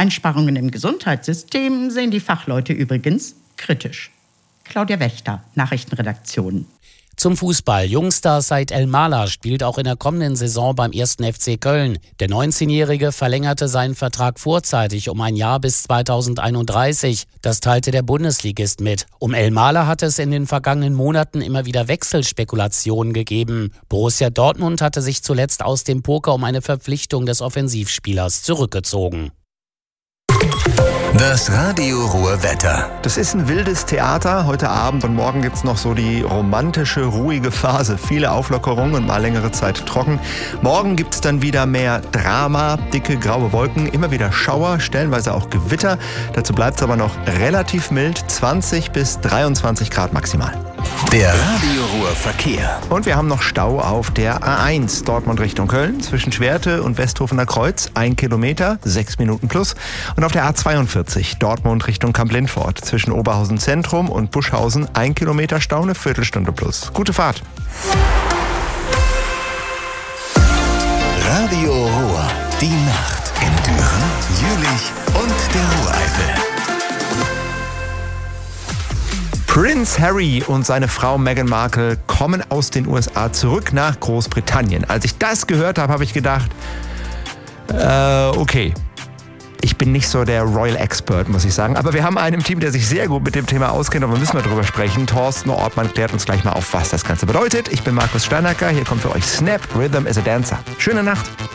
Einsparungen im Gesundheitssystem sehen die Fachleute übrigens kritisch. Claudia Wächter, Nachrichtenredaktion. Zum Fußball. Jungstar Said El-Mala spielt auch in der kommenden Saison beim 1. FC Köln. Der 19-Jährige verlängerte seinen Vertrag vorzeitig um ein Jahr bis 2031. Das teilte der Bundesligist mit. Um El-Mala hatte es in den vergangenen Monaten immer wieder Wechselspekulationen gegeben. Borussia Dortmund hatte sich zuletzt aus dem Poker um eine Verpflichtung des Offensivspielers zurückgezogen. Das Radio Ruhr Wetter. Das ist ein wildes Theater heute Abend und morgen gibt's noch so die romantische, ruhige Phase. Viele Auflockerungen und mal längere Zeit trocken. Morgen gibt's dann wieder mehr Drama, dicke graue Wolken, immer wieder Schauer, stellenweise auch Gewitter. Dazu bleibt's aber noch relativ mild, 20 bis 23 Grad maximal. Der Radio Ruhr Verkehr. Und wir haben noch Stau auf der A1 Dortmund Richtung Köln zwischen Schwerte und Westhofener Kreuz, 1 Kilometer, 6 Minuten plus. Und auf der A42 Dortmund Richtung Kamp-Lindfort zwischen Oberhausen Zentrum und Buschhausen, 1 Kilometer Stau, eine Viertelstunde plus. Gute Fahrt. Radio Ruhr, die Nacht in Düren, Jülich und der Ruhreifel. Prince Harry und seine Frau Meghan Markle kommen aus den USA zurück nach Großbritannien. Als ich das gehört habe, habe ich gedacht, okay, ich bin nicht so der Royal Expert, muss ich sagen. Aber wir haben einen im Team, der sich sehr gut mit dem Thema auskennt und wir müssen mal drüber sprechen. Thorsten Ortmann klärt uns gleich mal auf, was das Ganze bedeutet. Ich bin Markus Steinacker, hier kommt für euch Snap, Rhythm is a Dancer. Schöne Nacht.